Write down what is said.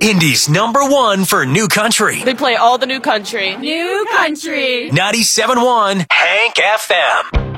Indy's #1 for new country. They play all the new country. New country. 97.1 Hank FM.